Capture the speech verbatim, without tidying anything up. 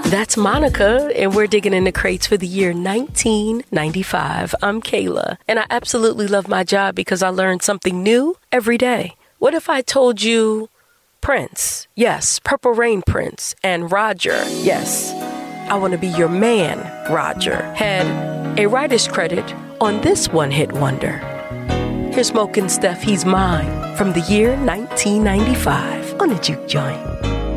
That's Monica, and we're digging in the crates for the year nineteen ninety-five. I'm Kayla, and I absolutely love my job because I learn something new every day. What if I told you Prince, yes, Purple Rain Prince, and Roger, yes, I Want to Be Your Man, Roger, had a writer's credit on this one-hit wonder. Here's Smokin' Steph, He's Mine, from the year nineteen ninety-five on the Juke Joint.